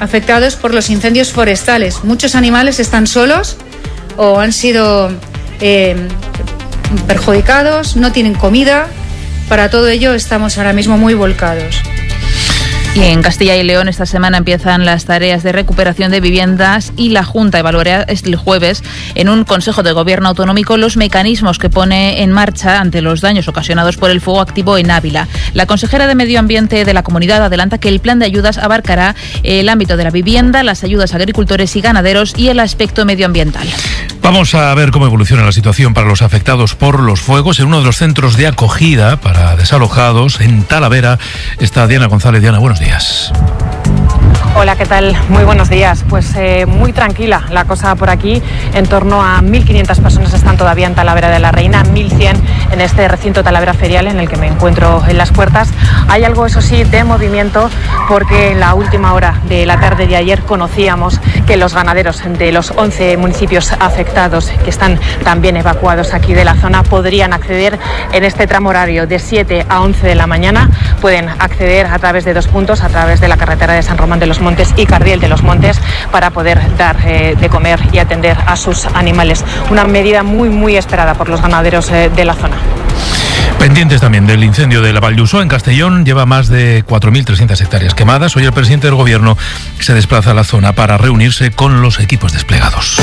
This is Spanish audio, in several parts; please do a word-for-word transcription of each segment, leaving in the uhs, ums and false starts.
afectados por los incendios forestales. Muchos animales están solos o han sido eh, perjudicados, no tienen comida. Para todo ello estamos ahora mismo muy volcados. Y en Castilla y León esta semana empiezan las tareas de recuperación de viviendas y la Junta evaluará el jueves en un Consejo de Gobierno Autonómico los mecanismos que pone en marcha ante los daños ocasionados por el fuego activo en Ávila. La consejera de Medio Ambiente de la comunidad adelanta que el plan de ayudas abarcará el ámbito de la vivienda, las ayudas a agricultores y ganaderos y el aspecto medioambiental. Vamos a ver cómo evoluciona la situación para los afectados por los fuegos. En uno de los centros de acogida para desalojados, en Talavera, está Diana González. Diana, buenos días. Hola, ¿qué tal? Muy buenos días. Pues eh, muy tranquila la cosa por aquí. En torno a mil quinientas personas están todavía en Talavera de la Reina, mil cien en este recinto Talavera Ferial en el que me encuentro en las puertas. Hay algo, eso sí, de movimiento porque en la última hora de la tarde de ayer conocíamos que los ganaderos de los once municipios afectados, que están también evacuados aquí de la zona, podrían acceder en este tramo horario de siete a once de la mañana. Pueden acceder a través de dos puntos, a través de la carretera de San Román de los Montes y Cardiel de los Montes, para poder dar eh, de comer y atender a sus animales. Una medida muy, muy esperada por los ganaderos eh, de la zona. Pendientes también del incendio de la Vall d'Uixó en Castellón, lleva más de cuatro mil trescientas hectáreas quemadas. Hoy el presidente del Gobierno se desplaza a la zona para reunirse con los equipos desplegados.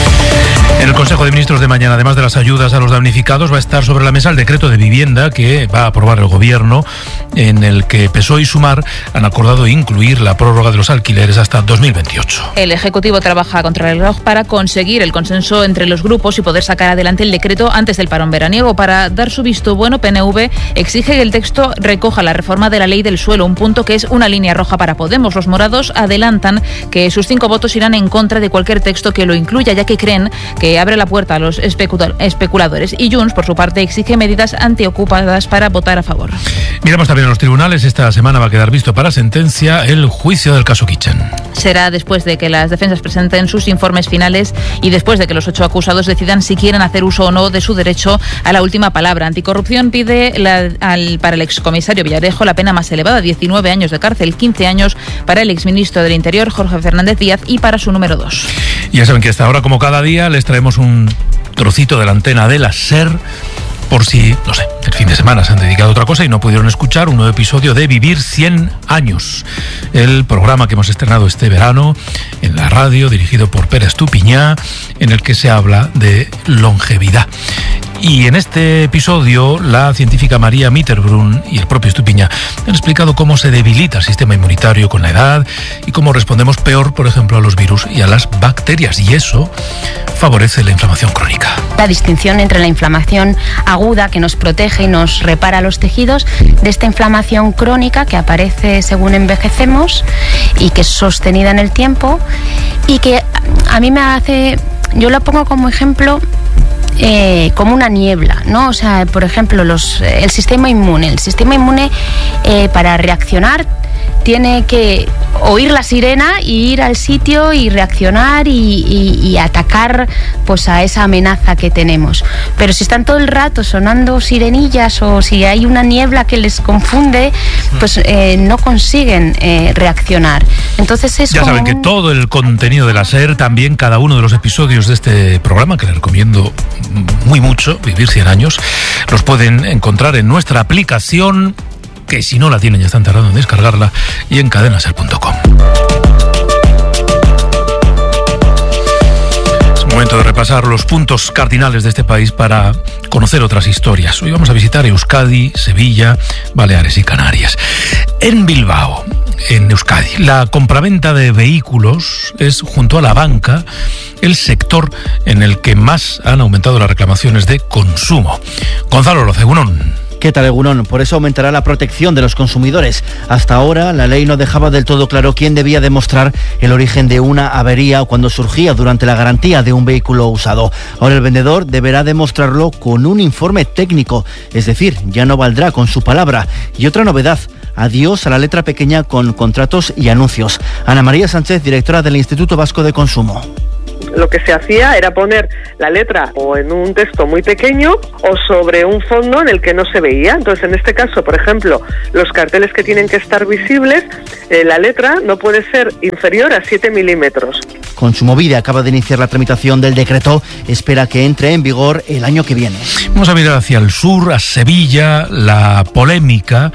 En el Consejo de Ministros de mañana, además de las ayudas a los damnificados, va a estar sobre la mesa el decreto de vivienda que va a aprobar el Gobierno, en el que P S O E y Sumar han acordado incluir la prórroga de los alquileres hasta dos mil veintiocho. El Ejecutivo trabaja contra el reloj para conseguir el consenso entre los grupos y poder sacar adelante el decreto antes del parón veraniego. Para dar su visto bueno, P N V exige que el texto recoja la reforma de la ley del suelo, un punto que es una línea roja para Podemos. Los morados adelantan que sus cinco votos irán en contra de cualquier texto que lo incluya, ya que creen que abre la puerta a los especuladores. Y Junts, por su parte, exige medidas antiocupadas para votar a favor. Miramos también a los tribunales. Esta semana va a quedar visto para sentencia el juicio del caso Kitchen. Será después de que las defensas presenten sus informes finales y después de que los ocho acusados decidan si quieren hacer uso o no de su derecho a la última palabra. Anticorrupción pide la, al, para el excomisario Villarejo la pena más elevada, diecinueve años de cárcel, quince años para el exministro del Interior, Jorge Fernández Díaz, y para su número dos. Ya saben que hasta ahora, como cada día, les traemos un trocito de la antena de la SER, por si, no sé, el fin de semana se han dedicado a otra cosa y no pudieron escuchar un nuevo episodio de Vivir cien años, el programa que hemos estrenado este verano en la radio, dirigido por Pere Estupiñá, en el que se habla de longevidad. Y en este episodio, la científica María Mitterbrunn y el propio Estupiñá han explicado cómo se debilita el sistema inmunitario con la edad y cómo respondemos peor, por ejemplo, a los virus y a las bacterias. Y eso favorece la inflamación crónica. La distinción entre la inflamación aguda, que nos protege y nos repara los tejidos, de esta inflamación crónica que aparece según envejecemos y que es sostenida en el tiempo y que a mí me hace... Yo lo pongo como ejemplo... Eh, como una niebla, ¿no? O sea, por ejemplo, los, el sistema inmune. El sistema inmune, eh, para reaccionar, tiene que oír la sirena y ir al sitio y reaccionar y, y, y atacar, pues, a esa amenaza que tenemos. Pero si están todo el rato sonando sirenillas o si hay una niebla que les confunde, pues eh, no consiguen eh, reaccionar. Entonces es ya como saben que un... todo el contenido de la SER, también cada uno de los episodios de este programa, que les recomiendo muy mucho, Vivir cien años, los pueden encontrar en nuestra aplicación, que si no la tienen ya están tardando en descargarla, y en cadena ser punto com. Es momento de repasar los puntos cardinales de este país para conocer otras historias. Hoy vamos a visitar Euskadi, Sevilla, Baleares y Canarias. En Bilbao, en Euskadi, la compraventa de vehículos es, junto a la banca, el sector en el que más han aumentado las reclamaciones de consumo. Gonzalo Locegunón. ¿Qué tal, Egunon? Por eso aumentará la protección de los consumidores. Hasta ahora, la ley no dejaba del todo claro quién debía demostrar el origen de una avería cuando surgía durante la garantía de un vehículo usado. Ahora el vendedor deberá demostrarlo con un informe técnico, es decir, ya no valdrá con su palabra. Y otra novedad: adiós a la letra pequeña con contratos y anuncios. Ana María Sánchez, directora del Instituto Vasco de Consumo. lo que se hacía era poner la letra o en un texto muy pequeño o sobre un fondo en el que no se veía. Entonces, en este caso, por ejemplo, los carteles que tienen que estar visibles, eh, la letra no puede ser inferior a siete milímetros. Kontsumobide acaba de iniciar la tramitación del decreto, espera que entre en vigor el año que viene. Vamos a mirar hacia el sur, a Sevilla. La polémica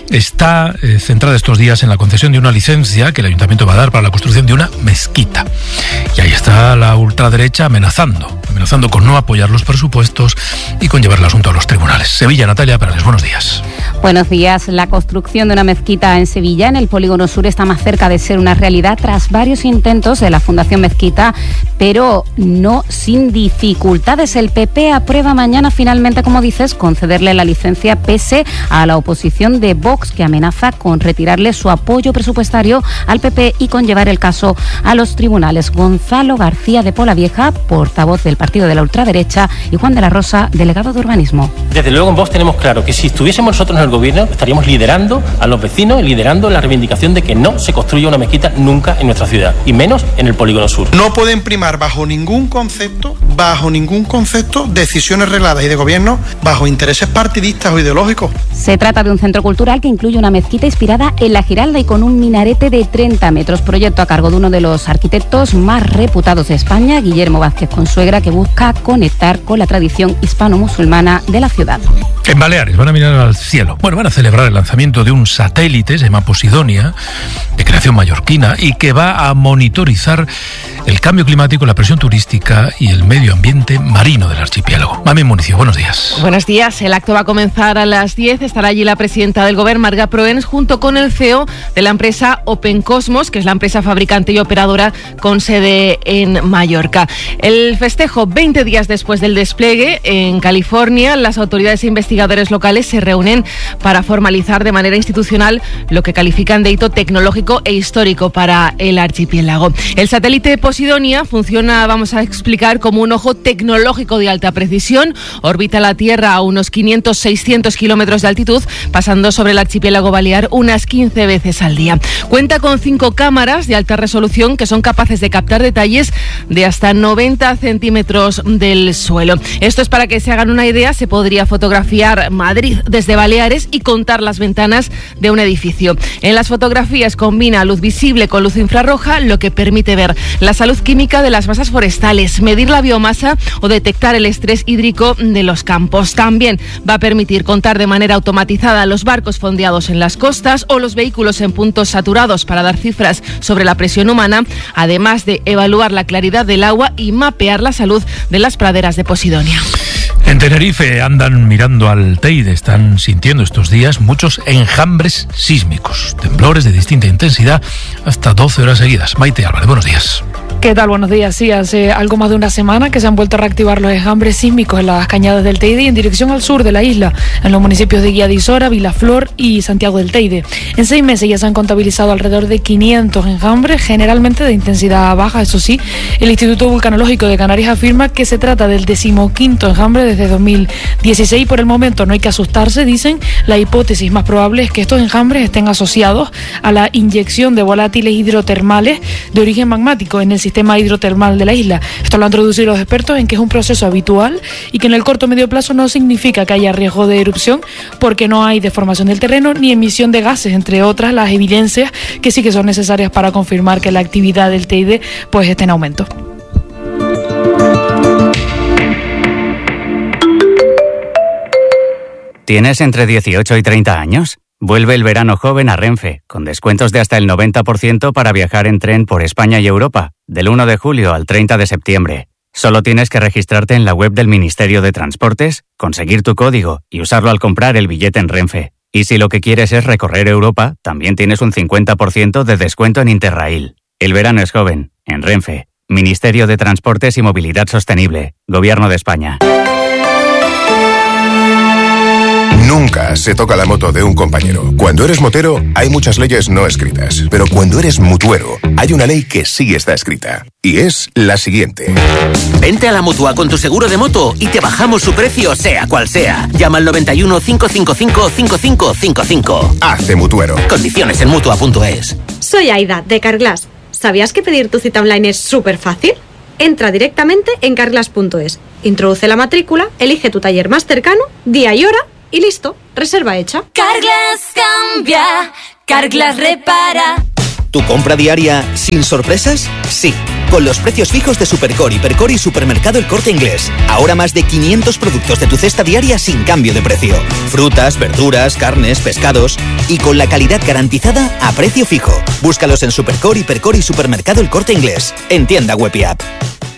está eh, centrada estos días en la concesión de una licencia que el ayuntamiento va a dar para la construcción de una mezquita. Y ahí está la ultraderecha amenazando, amenazando con no apoyar los presupuestos y con llevar el asunto a los tribunales. Sevilla, Natalia Perales, buenos días. Buenos días. La construcción de una mezquita en Sevilla, en el Polígono Sur, está más cerca de ser una realidad tras varios intentos de la Fundación Mezquita, pero no sin dificultades. El P P aprueba mañana finalmente, como dices, concederle la licencia pese a la oposición de Vox, que amenaza con retirarle su apoyo presupuestario al P P y con llevar el caso a los tribunales. Gonzalo García de Polavieja, portavoz del partido de la ultraderecha, y Juan de la Rosa, delegado de urbanismo. Desde luego en Vox tenemos claro que si estuviésemos nosotros en el gobierno estaríamos liderando a los vecinos y liderando la reivindicación de que no se construya una mezquita nunca en nuestra ciudad, y menos en el Polígono Sur. No pueden primar bajo ningún concepto, bajo ningún concepto, decisiones regladas y de gobierno bajo intereses partidistas o ideológicos. Se trata de un centro cultural que incluye una mezquita inspirada en la Giralda y con un minarete de treinta metros, proyecto a cargo de uno de los arquitectos más reputados de España, Guillermo Vázquez Consuegra, que busca conectar con la tradición hispano-musulmana de la ciudad. En Baleares van a mirar al cielo. Bueno, van a celebrar el lanzamiento de un satélite, se llama Posidonia, de creación mallorquina, y que va a monitorizar el cambio climático, la presión turística y el medio ambiente marino del archipiélago. Mami Municio, buenos días. Buenos días. El acto va a comenzar a las diez. Estará allí la presidenta del Gobierno, Marga Proens, junto con el C E O de la empresa Open Cosmos, que es la empresa fabricante y operadora con sede en Mallorca. El festejo, veinte días después del despliegue en California, las autoridades e investigadores locales se reúnen para formalizar de manera institucional lo que califican de hito tecnológico e histórico para el archipiélago. El satélite Posidonia funciona, vamos a explicar, como un ojo tecnológico de alta precisión. Orbita la Tierra a unos quinientos a seiscientos kilómetros de altitud, pasando sobre el archipiélago balear unas quince veces al día. Cuenta con cinco cámaras de alta resolución que son capaces de captar detalles de hasta noventa centímetros del suelo. Esto es para que se hagan una idea. Se podría fotografiar Madrid desde Baleares y contar las ventanas de un edificio. En las fotografías combina luz visible con luz infrarroja, lo que permite ver la salud química de las masas forestales, medir la biomasa o detectar el estrés hídrico de los campos. También va a permitir contar de manera automatizada los barcos fondeados en las costas o los vehículos en puntos saturados para dar cifras sobre la presión humana, además de evaluar la claridad del agua y mapear la salud de las praderas de Posidonia. En Tenerife andan mirando al Teide, están sintiendo estos días muchos enjambres sísmicos, temblores de distinta intensidad hasta doce horas seguidas. Maite Álvarez, buenos días. ¿Qué tal? Buenos días. Sí, hace algo más de una semana que se han vuelto a reactivar los enjambres sísmicos en las cañadas del Teide y en dirección al sur de la isla, en los municipios de Guía de Isora, Vilaflor y Santiago del Teide. En seis meses ya se han contabilizado alrededor de quinientos enjambres, generalmente de intensidad baja. Eso sí, el Instituto Vulcanológico de Canarias afirma que se trata del decimoquinto enjambre desde dos mil dieciséis. Por el momento no hay que asustarse, dicen. La hipótesis más probable es que estos enjambres estén asociados a la inyección de volátiles hidrotermales de origen magmático en el sistema hidrotermal de la isla. Esto lo han traducido los expertos en que es un proceso habitual y que en el corto o medio plazo no significa que haya riesgo de erupción, porque no hay deformación del terreno ni emisión de gases, entre otras las evidencias que sí que son necesarias para confirmar que la actividad del Teide pues esté en aumento. ¿Tienes entre dieciocho y treinta años? Vuelve el verano joven a Renfe, con descuentos de hasta el noventa por ciento para viajar en tren por España y Europa, del uno de julio al treinta de septiembre. Solo tienes que registrarte en la web del Ministerio de Transportes, conseguir tu código y usarlo al comprar el billete en Renfe. Y si lo que quieres es recorrer Europa, también tienes un cincuenta por ciento de descuento en Interrail. El verano es joven, en Renfe. Ministerio de Transportes y Movilidad Sostenible, Gobierno de España. Nunca se toca la moto de un compañero. Cuando eres motero, hay muchas leyes no escritas. Pero cuando eres mutuero, hay una ley que sí está escrita. Y es la siguiente. Vente a la Mutua con tu seguro de moto y te bajamos su precio, sea cual sea. Llama al noventa y uno, cinco cinco cinco, cinco cinco cinco cinco. Hazte mutuero. Condiciones en mutua punto es. Soy Aida, de Carglass. ¿Sabías que pedir tu cita online es súper fácil? Entra directamente en carglass punto es, introduce la matrícula, elige tu taller más cercano, día y hora y listo, reserva hecha. Carglass cambia, Carglass repara. ¿Tu compra diaria sin sorpresas? Sí, con los precios fijos de Supercore, Hipercore y Supermercado El Corte Inglés. Ahora más de quinientos productos de tu cesta diaria sin cambio de precio. Frutas, verduras, carnes, pescados y con la calidad garantizada a precio fijo. Búscalos en Supercore, Hipercore y Supermercado El Corte Inglés. En tienda web y app.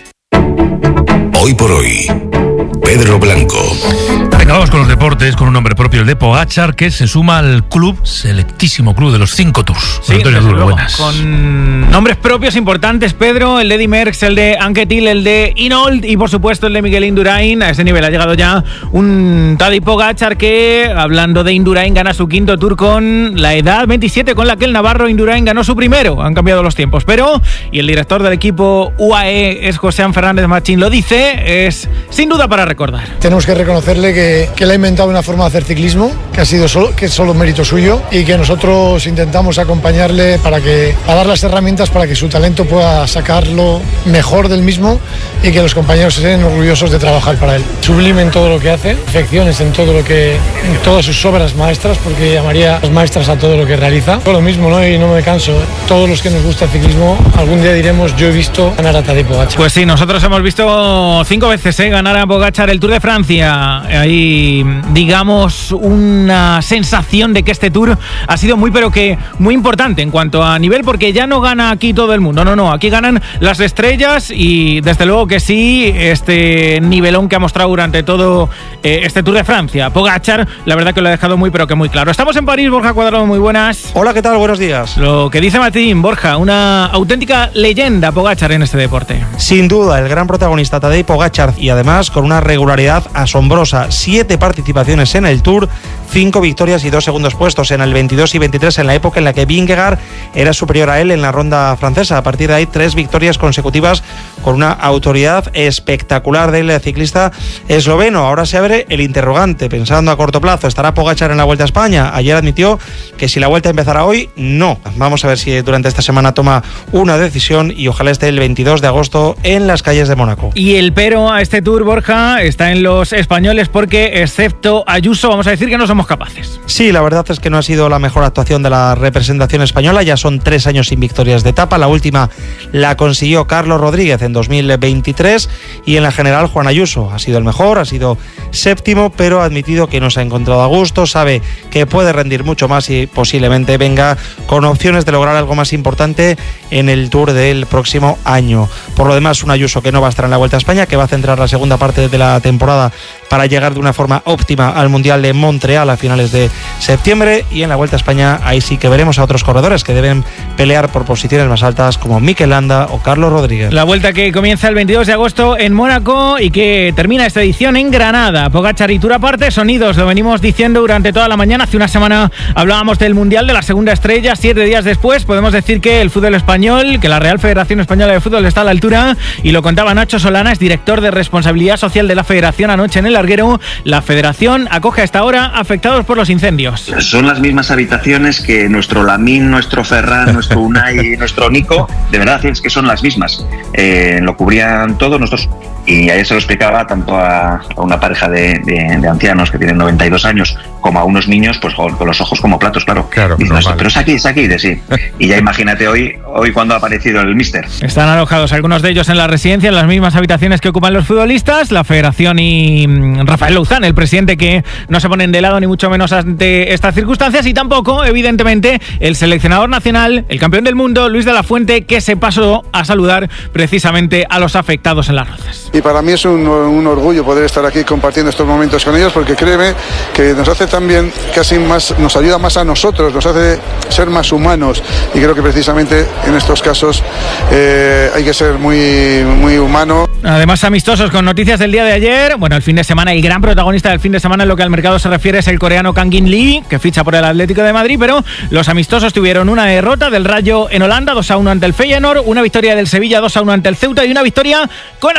Hoy por hoy, Pedro Blanco. Venga, vamos con los deportes, con un nombre propio, el de Pogačar, que se suma al club, selectísimo club de los cinco Tours. Sí, Antonio desde Duro, luego, buenas. con nombres propios importantes, Pedro, el de Eddy Merckx, el de Anquetil, el de Hinault y por supuesto el de Miguel Indurain. A ese nivel ha llegado ya un Tadej Pogačar que, hablando de Indurain, gana su quinto Tour con la edad veintisiete con la que el navarro Indurain ganó su primero. Han cambiado los tiempos, pero, y el director del equipo U A E es José Fernández Machín, lo dice, es sin duda para recordar. Tenemos que reconocerle que, que le ha inventado una forma de hacer ciclismo, que ha sido solo, que es solo mérito suyo y que nosotros intentamos acompañarle para que a dar las herramientas para que su talento pueda sacarlo mejor del mismo y que los compañeros estén orgullosos de trabajar para él. Sublime en todo lo que hace, perfecciones en todo lo que, en todas sus obras maestras, porque llamaría las maestras a todo lo que realiza. Todo lo mismo, ¿no? Y no me canso. Todos los que nos gusta el ciclismo, algún día diremos, yo he visto ganar a Tadej Pogačar. Pues sí, nosotros hemos visto cinco veces ¿eh? ganar a Pogačar el Tour de Francia. Ahí, digamos, una sensación de que este Tour ha sido muy, pero que muy importante en cuanto a nivel, porque ya no gana aquí todo el mundo, no, no, aquí ganan las estrellas y desde luego que sí, este nivelón que ha mostrado durante todo eh, este Tour de Francia. Pogačar, la verdad que lo ha dejado muy, pero que muy claro. Estamos en París, Borja Cuadrado, muy buenas. Hola, ¿qué tal? Buenos días. Lo que dice Martín, Borja, una auténtica leyenda Pogačar en este deporte. Sin duda, el gran protagonista Tadej Pogačar y además con una regularidad asombrosa. Siete participaciones en el Tour, cinco victorias y dos segundos puestos en el veintidós y veintitrés, en la época en la que Vingegaard era superior a él en la ronda francesa. A partir de ahí, tres victorias consecutivas con una autoridad espectacular del ciclista esloveno. Ahora se abre el interrogante, pensando a corto plazo, ¿estará Pogačar en la Vuelta a España? Ayer admitió que si la Vuelta empezara hoy, no. Vamos a ver si durante esta semana toma una decisión y ojalá esté el veintidós de agosto en las calles de Mónaco. Y el pero a este Tour, Borja, está en los españoles porque, excepto Ayuso, vamos a decir que no somos capaces. Sí, la verdad es que no ha sido la mejor actuación de la representación española. Ya son tres años sin victorias de etapa. La última la consiguió Carlos Rodríguez en dos mil veintitrés y en la general Juan Ayuso. Ha sido el mejor, ha sido séptimo, pero ha admitido que no se ha encontrado a gusto. Sabe que puede rendir mucho más y posiblemente venga con opciones de lograr algo más importante en el Tour del próximo año. Por lo demás, un Ayuso que no va a estar en la Vuelta a España, que va a centrar la segunda parte de la temporada para llegar de una forma óptima al Mundial de Montreal a finales de septiembre, y en la Vuelta a España ahí sí que veremos a otros corredores que deben pelear por posiciones más altas como Mikel Landa o Carlos Rodríguez. La Vuelta que comienza el veintidós de agosto en Mónaco y que termina esta edición en Granada. Pogačar y Tour aparte, sonidos, lo venimos diciendo durante toda la mañana. Hace una semana hablábamos del Mundial, de la segunda estrella. Siete días después podemos decir que el fútbol español, que la Real Federación Española de Fútbol está a la altura, y lo contaba Nacho Solana, es director de Responsabilidad Social de la Federación, anoche en el Larguero. La Federación acoge a esta hora afectados por los incendios. Son las mismas habitaciones que nuestro Lamín, nuestro Ferran, nuestro Unai y nuestro Nico. De verdad, es que son las mismas. Eh, lo cubrían todos nosotros. Y ayer se lo explicaba tanto a, a una pareja de, de, de ancianos que tienen noventa y dos años como a unos niños, pues con, con los ojos como platos, claro. Claro, Dicen, pero es aquí, es aquí, de sí. Y ya imagínate hoy, hoy cuando ha aparecido el míster. Están alojados algunos de ellos en la residencia, en las mismas habitaciones que ocupan los futbolistas. La Federación y Rafael Louzán, el presidente, que no se ponen de lado ni mucho menos ante estas circunstancias, y tampoco, evidentemente, el seleccionador nacional, el campeón del mundo, Luis de la Fuente, que se pasó a saludar precisamente a los afectados en las Rozas. Y para mí es un, un orgullo poder estar aquí compartiendo estos momentos con ellos, porque créeme que nos hace también casi más, nos ayuda más a nosotros, nos hace ser más humanos, y creo que precisamente en estos casos eh, hay que ser muy, muy humano. Además, amistosos con noticias del día de ayer. Bueno, el fin de semana, el gran protagonista del fin de semana en lo que al mercado se refiere es el coreano Kang-in Lee, que ficha por el Atlético de Madrid, pero los amistosos tuvieron una derrota del Rayo en Holanda, dos a uno ante el Feyenoord, una victoria del Sevilla, dos a uno ante el Ceuta, y una victoria con ausencia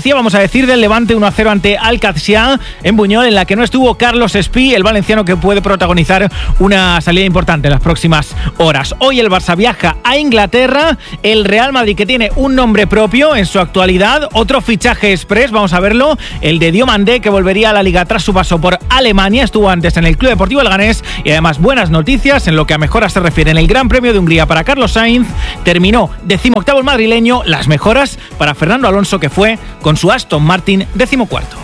Valencia, vamos a decir del Levante uno a cero ante Alcaciá en Buñol, en la que no estuvo Carlos Espí, el valenciano que puede protagonizar una salida importante en las próximas horas. Hoy el Barça viaja a Inglaterra, el Real Madrid, que tiene un nombre propio en su actualidad, otro fichaje express, vamos a verlo, el de Diomandé, que volvería a la Liga tras su paso por Alemania, estuvo antes en el Club Deportivo Leganés, y además buenas noticias en lo que a mejoras se refiere. En el Gran Premio de Hungría para Carlos Sainz terminó decimoctavo el madrileño, las mejoras para Fernando Alonso, que fue con su Aston Martin decimocuarto.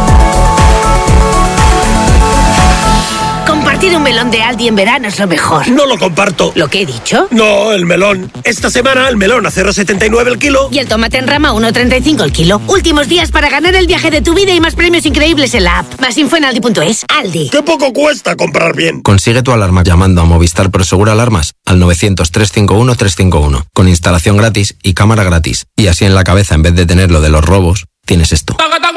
Compartir un melón de Aldi en verano es lo mejor. No lo comparto. ¿Lo que he dicho? No, el melón. Esta semana el melón a cero coma setenta y nueve el kilo. Y el tomate en rama a uno coma treinta y cinco el kilo. Últimos días para ganar el viaje de tu vida y más premios increíbles en la app. Más info en aldi punto es. Aldi. ¡Qué poco cuesta comprar bien! Consigue tu alarma llamando a Movistar Prosegur Alarmas al novecientos, trescientos cincuenta y uno, trescientos cincuenta y uno. Con instalación gratis y cámara gratis. Y así en la cabeza, en vez de tener lo de los robos, tienes esto.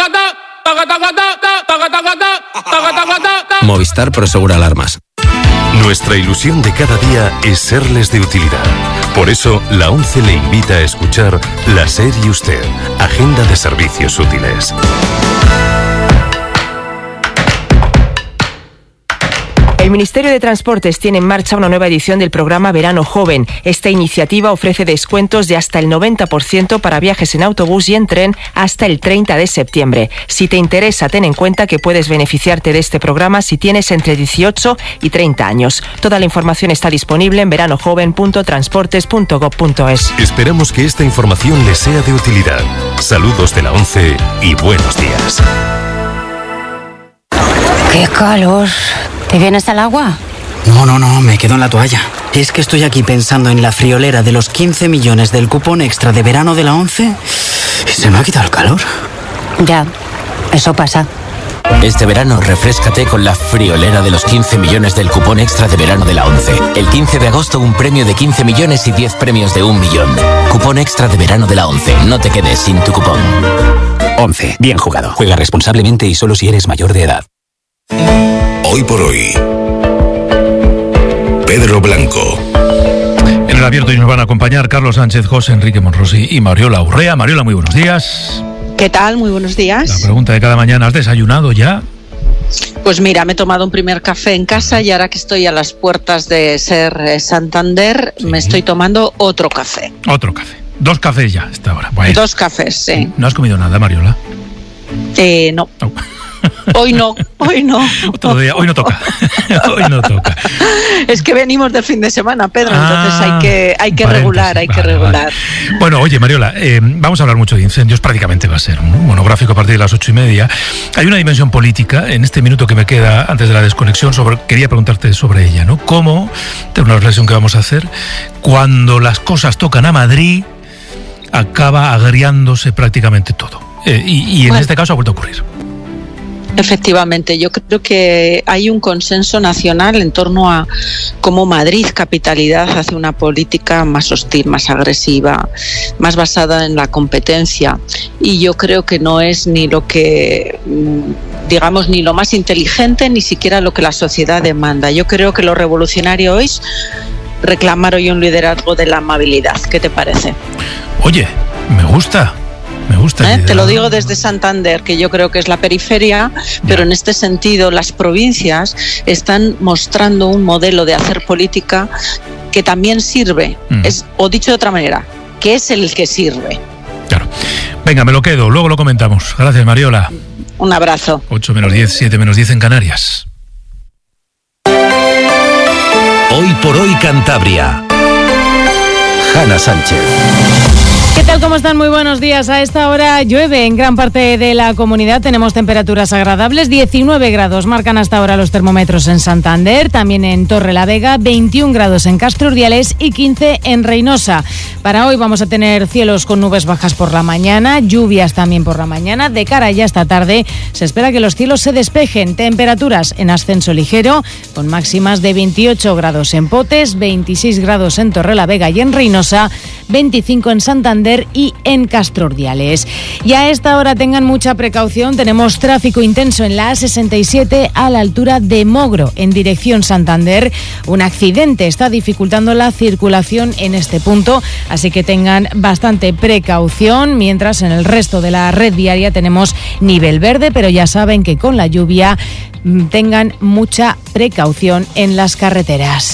Movistar Prosegur Alarmas. Nuestra ilusión de cada día es serles de utilidad. Por eso, la ONCE le invita a escuchar La SER y Usted, Agenda de Servicios Útiles. El Ministerio de Transportes tiene en marcha una nueva edición del programa Verano Joven. Esta iniciativa ofrece descuentos de hasta el noventa por ciento para viajes en autobús y en tren hasta el treinta de septiembre. Si te interesa, ten en cuenta que puedes beneficiarte de este programa si tienes entre dieciocho y treinta años. Toda la información está disponible en veranojoven punto transportes punto gob punto es. Esperamos que esta información les sea de utilidad. Saludos de la ONCE y buenos días. ¡Qué calor! ¿Te vienes al agua? No, no, no, me quedo en la toalla. Es que estoy aquí pensando en la friolera de los quince millones del cupón extra de verano de la ONCE y se me ha quitado el calor. Ya, eso pasa. Este verano refréscate con la friolera de los quince millones del cupón extra de verano de la ONCE. El quince de agosto un premio de quince millones y diez premios de un millón. Cupón extra de verano de la ONCE. No te quedes sin tu cupón. ONCE. Bien jugado. Juega responsablemente y solo si eres mayor de edad. Hoy por hoy, Pedro Blanco. En el abierto hoy nos van a acompañar Carlos Sánchez, José Enrique Monrosi y Mariola Urrea. Mariola, muy buenos días. ¿Qué tal? Muy buenos días. La pregunta de cada mañana, ¿has desayunado ya? Pues mira, me he tomado un primer café en casa y ahora que estoy a las puertas de SER Santander, sí. me estoy tomando otro café. Otro café. Dos cafés ya esta hora. Bueno. Dos cafés, sí. ¿No has comido nada, Mariola? Eh, no. Oh. Hoy no, hoy no. Otro día, hoy no toca. Hoy no toca. Es que venimos del fin de semana, Pedro, ah, entonces hay que, hay que regular, hay vale, que regular. Vale. Bueno, oye, Mariola, eh, vamos a hablar mucho de incendios, prácticamente va a ser un monográfico a partir de las ocho y media. Hay una dimensión política en este minuto que me queda antes de la desconexión, sobre, quería preguntarte sobre ella, ¿no? ¿Cómo, de una reflexión que vamos a hacer, cuando las cosas tocan a Madrid, acaba agriándose prácticamente todo? Eh, y, y en bueno. este caso ha vuelto a ocurrir. Efectivamente, yo creo que hay un consenso nacional en torno a cómo Madrid, capitalidad, hace una política más hostil, más agresiva, más basada en la competencia. Y yo creo que no es ni lo que, digamos, ni lo más inteligente, ni siquiera lo que la sociedad demanda. Yo creo que lo revolucionario es reclamar hoy un liderazgo de la amabilidad. ¿Qué te parece? Oye, me gusta. Me gusta. ¿Eh? Te lo digo desde Santander, que yo creo que es la periferia, pero ya. en este sentido las provincias están mostrando un modelo de hacer política que también sirve, mm. es, o dicho de otra manera, que es el que sirve. Claro. Venga, me lo quedo, luego lo comentamos. Gracias, Mariola. Un abrazo. ocho menos diez, siete menos diez en Canarias. Hoy por hoy Cantabria. Hanna Sánchez. ¿Qué tal? ¿Cómo están? Muy buenos días. A esta hora llueve en gran parte de la comunidad. Tenemos temperaturas agradables. diecinueve grados marcan hasta ahora los termómetros en Santander, también en Torrelavega, veintiún grados en Castro Urdiales y quince en Reynosa. Para hoy vamos a tener cielos con nubes bajas por la mañana, lluvias también por la mañana. De cara ya esta tarde se espera que los cielos se despejen. Temperaturas en ascenso ligero, con máximas de veintiocho grados en Potes, veintiséis grados en Torrelavega y en Reynosa, veinticinco en Santander y en Castro Urdiales. Y a esta hora tengan mucha precaución, tenemos tráfico intenso en la A sesenta y siete a la altura de Mogro, en dirección Santander. Un accidente está dificultando la circulación en este punto, así que tengan bastante precaución, mientras en el resto de la red viaria tenemos nivel verde, pero ya saben que con la lluvia tengan mucha precaución en las carreteras.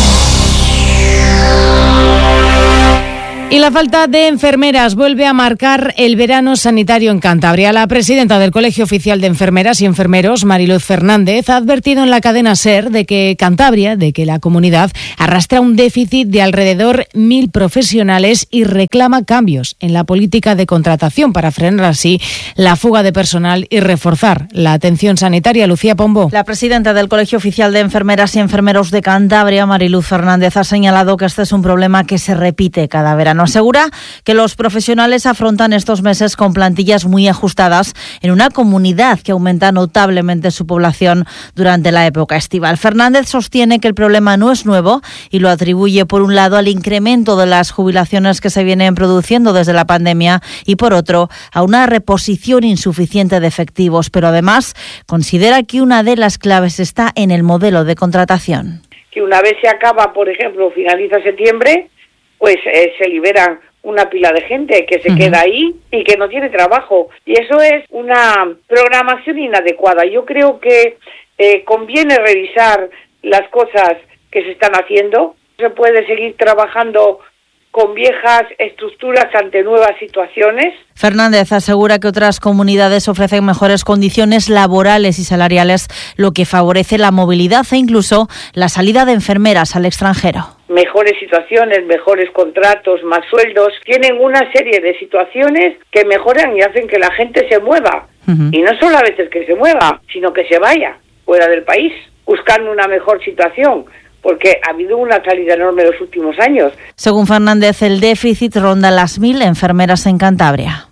Y la falta de enfermeras vuelve a marcar el verano sanitario en Cantabria. La presidenta del Colegio Oficial de Enfermeras y Enfermeros, Mariluz Fernández, ha advertido en la cadena SER de que Cantabria, de que la comunidad arrastra un déficit de alrededor mil profesionales y reclama cambios en la política de contratación para frenar así la fuga de personal y reforzar la atención sanitaria. Lucía Pombo. La presidenta del Colegio Oficial de Enfermeras y Enfermeros de Cantabria, Mariluz Fernández, ha señalado que este es un problema que se repite cada verano. Asegura que los profesionales afrontan estos meses con plantillas muy ajustadas en una comunidad que aumenta notablemente su población durante la época estival. Fernández sostiene que el problema no es nuevo y lo atribuye por un lado al incremento de las jubilaciones que se vienen produciendo desde la pandemia y por otro a una reposición insuficiente de efectivos, pero además considera que una de las claves está en el modelo de contratación. Que una vez se acaba, por ejemplo, finaliza septiembre, pues eh, se liberan una pila de gente que se uh-huh. queda ahí y que no tiene trabajo. Y eso es una programación inadecuada. Yo creo que eh, conviene revisar las cosas que se están haciendo. Se puede seguir trabajando con viejas estructuras ante nuevas situaciones. Fernández asegura que otras comunidades ofrecen mejores condiciones laborales y salariales, lo que favorece la movilidad e incluso la salida de enfermeras al extranjero. Mejores situaciones, mejores contratos, más sueldos. Tienen una serie de situaciones que mejoran y hacen que la gente se mueva. Uh-huh. Y no solo a veces que se mueva, sino que se vaya fuera del país, buscando una mejor situación, porque ha habido una salida enorme en los últimos años. Según Fernández, el déficit ronda las mil enfermeras en Cantabria.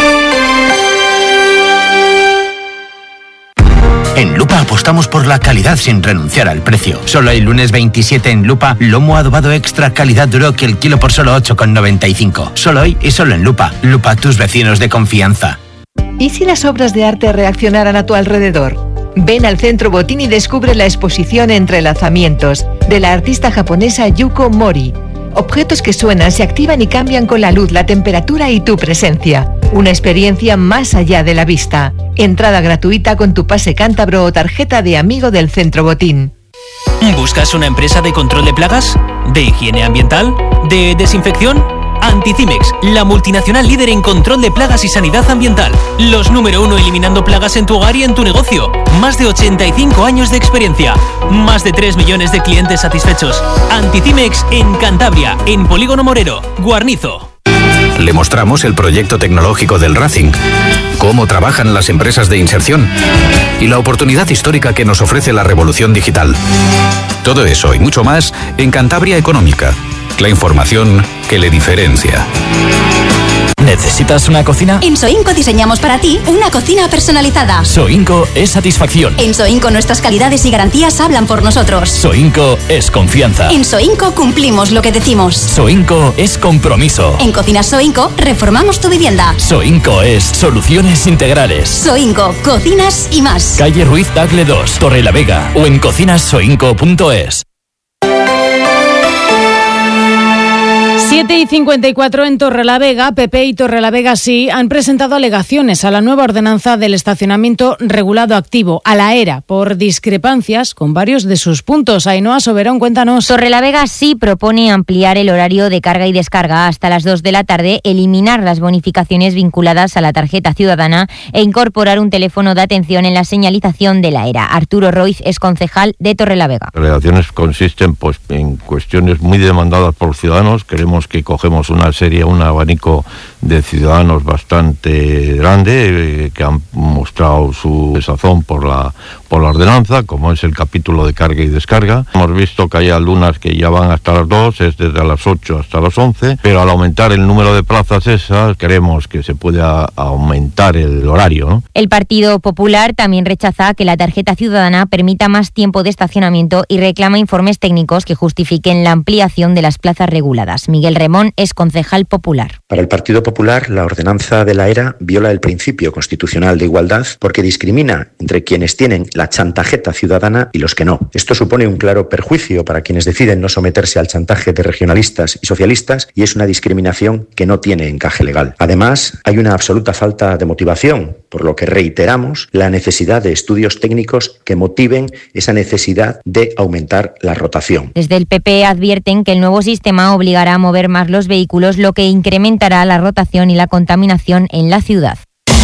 En Lupa apostamos por la calidad sin renunciar al precio. Solo el lunes veintisiete en Lupa, lomo adobado extra calidad Duroc el kilo por solo ocho con noventa y cinco. Solo hoy y solo en Lupa. Lupa, tus vecinos de confianza. ¿Y si las obras de arte reaccionaran a tu alrededor? Ven al Centro Botín y descubre la exposición Entrelazamientos de la artista japonesa Yuko Mori. Objetos que suenan, se activan y cambian con la luz, la temperatura y tu presencia. Una experiencia más allá de la vista. Entrada gratuita con tu pase cántabro o tarjeta de amigo del Centro Botín. ¿Buscas una empresa de control de plagas? ¿De higiene ambiental? ¿De desinfección? Anticimex, la multinacional líder en control de plagas y sanidad ambiental. Los número uno eliminando plagas en tu hogar y en tu negocio. Más de ochenta y cinco años de experiencia. Más de tres millones de clientes satisfechos. Anticimex en Cantabria, en Polígono Morero, Guarnizo. Le mostramos el proyecto tecnológico del Racing, cómo trabajan las empresas de inserción y la oportunidad histórica que nos ofrece la revolución digital. Todo eso y mucho más en Cantabria Económica. La información que le diferencia. ¿Necesitas una cocina? En Soinco diseñamos para ti una cocina personalizada. Soinco es satisfacción. En Soinco nuestras calidades y garantías hablan por nosotros. Soinco es confianza. En Soinco cumplimos lo que decimos. Soinco es compromiso. En Cocinas Soinco reformamos tu vivienda. Soinco es soluciones integrales. Soinco, cocinas y más. Calle Ruiz Tagle dos, Torrelavega o en cocinas soinco punto es. siete y cincuenta y cuatro en Torrelavega. P P y Torrelavega sí han presentado alegaciones a la nueva ordenanza del estacionamiento regulado activo, a la ERA, por discrepancias con varios de sus puntos. Ainhoa Soberón, cuéntanos. Torrelavega sí propone ampliar el horario de carga y descarga hasta las dos de la tarde, eliminar las bonificaciones vinculadas a la tarjeta ciudadana e incorporar un teléfono de atención en la señalización de la ERA. Arturo Roiz es concejal de Torrelavega. Las alegaciones consisten pues, en cuestiones muy demandadas por los ciudadanos. Queremos que cogemos una serie, un abanico de ciudadanos bastante grande eh, que han mostrado su desazón por la por la ordenanza, como es el capítulo de carga y descarga. Hemos visto que hay algunas que ya van hasta las dos, es desde las ocho hasta las once, pero al aumentar el número de plazas esas, queremos que se pueda aumentar el horario, ¿no? El Partido Popular también rechaza que la tarjeta ciudadana permita más tiempo de estacionamiento y reclama informes técnicos que justifiquen la ampliación de las plazas reguladas. Miguel Miguel Remón es concejal popular. Para el Partido Popular, la ordenanza de la ERA viola el principio constitucional de igualdad porque discrimina entre quienes tienen la chantajeta ciudadana y los que no. Esto supone un claro perjuicio para quienes deciden no someterse al chantaje de regionalistas y socialistas y es una discriminación que no tiene encaje legal. Además, hay una absoluta falta de motivación, por lo que reiteramos la necesidad de estudios técnicos que motiven esa necesidad de aumentar la rotación. Desde el P P advierten que el nuevo sistema obligará a mover más los vehículos, lo que incrementará la rotación y la contaminación en la ciudad.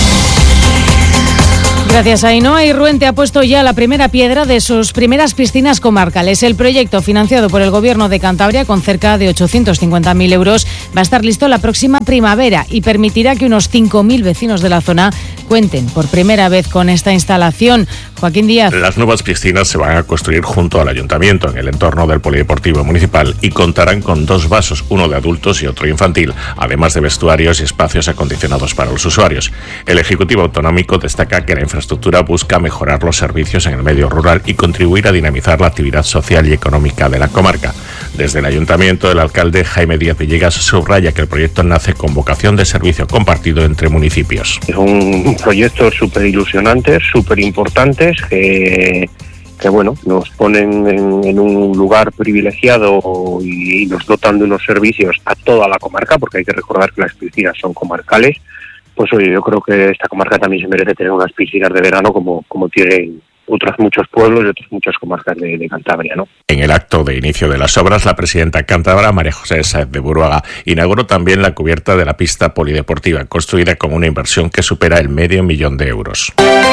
Gracias a Ainhoa Irruente ha puesto ya la primera piedra de sus primeras piscinas comarcales. El proyecto, financiado por el Gobierno de Cantabria con cerca de ochocientos cincuenta mil euros, va a estar listo la próxima primavera y permitirá que unos cinco mil vecinos de la zona cuenten por primera vez con esta instalación. Joaquín Díaz. Las nuevas piscinas se van a construir junto al Ayuntamiento, en el entorno del Polideportivo Municipal, y contarán con dos vasos, uno de adultos y otro infantil, además de vestuarios y espacios acondicionados para los usuarios. El Ejecutivo Autonómico destaca que la infraestructura busca mejorar los servicios en el medio rural y contribuir a dinamizar la actividad social y económica de la comarca. Desde el Ayuntamiento, el alcalde Jaime Díaz Villegas subraya que el proyecto nace con vocación de servicio compartido entre municipios. Es un proyecto súper ilusionante, súper importante, que, que bueno, nos ponen en, en un lugar privilegiado y, y nos dotan de unos servicios a toda la comarca, porque hay que recordar que las piscinas son comarcales. Pues oye, yo creo que esta comarca también se merece tener unas piscinas de verano como, como tienen otros muchos pueblos y otras muchas comarcas de, de Cantabria, ¿no? En el acto de inicio de las obras, la presidenta cántabra, María José Sáez de Buruaga, inauguró también la cubierta de la pista polideportiva, construida con una inversión que supera el medio millón de euros.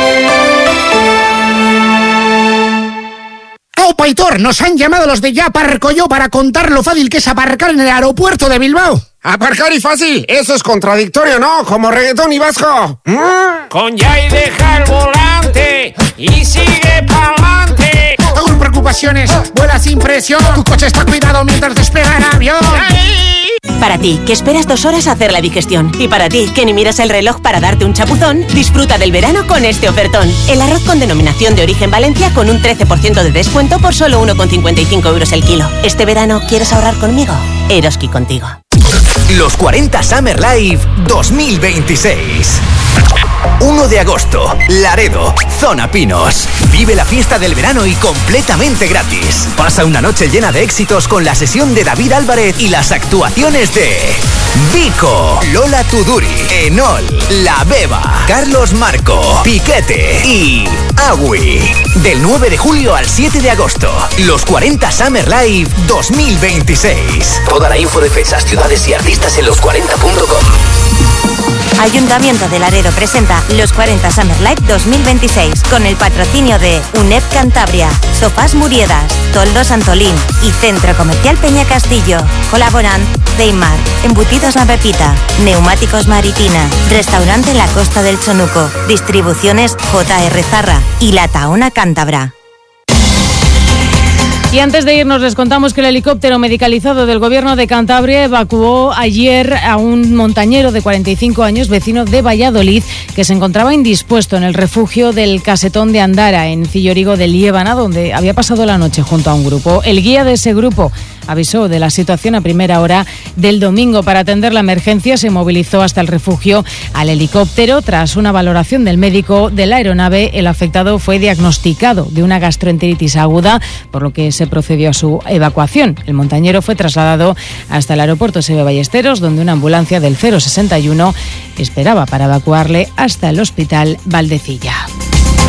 ¡Opa, Hitor! Nos han llamado los de Ya Aparco Yo para contar lo fácil que es aparcar en el aeropuerto de Bilbao. Aparcar y fácil, eso es contradictorio, ¿no? Como reggaetón y vasco. ¿Mm? Con Ya y deja el volante y sigue pa'lante. Sin preocupaciones, vuela sin presión. Tu coche está cuidado mientras despega el avión. Para ti, que esperas dos horas a hacer la digestión. Y para ti, que ni miras el reloj para darte un chapuzón, disfruta del verano con este ofertón. El arroz con denominación de origen Valencia con un trece por ciento de descuento por solo uno con cincuenta y cinco euros el kilo. ¿Este verano quieres ahorrar conmigo? Eroski contigo. Los cuarenta Summer Live dos mil veintiséis. uno de agosto, Laredo, Zona Pinos. Vive la fiesta del verano y completamente gratis. Pasa una noche llena de éxitos con la sesión de David Álvarez y las actuaciones de Vico, Lola Tuduri, Enol, La Beba, Carlos Marco, Piquete y Agui. Del nueve de julio al siete de agosto, los cuarenta Summer Live dos mil veintiséis. Toda la info de fechas, ciudades y artistas en los cuarenta punto com. Ayuntamiento de Laredo presenta Los cuarenta Summer Live dos mil veintiséis con el patrocinio de UNEP Cantabria, Sofás Muriedas, Toldos Antolín y Centro Comercial Peña Castillo. Colaboran Deimar, Embutidos La Pepita, Neumáticos Maritina, Restaurante en la Costa del Chonuco, Distribuciones J R Zarra y La Tahona Cántabra. Y antes de irnos les contamos que el helicóptero medicalizado del Gobierno de Cantabria evacuó ayer a un montañero de cuarenta y cinco años, vecino de Valladolid, que se encontraba indispuesto en el refugio del Casetón de Andara, en Cillorigo de Liébana, donde había pasado la noche junto a un grupo. El guía de ese grupo avisó de la situación a primera hora del domingo. Para atender la emergencia se movilizó hasta el refugio al helicóptero. Tras una valoración del médico de la aeronave, el afectado fue diagnosticado de una gastroenteritis aguda, por lo que se procedió a su evacuación. El montañero fue trasladado hasta el aeropuerto Seve Ballesteros, donde una ambulancia del cero sesenta y uno esperaba para evacuarle hasta el hospital Valdecilla.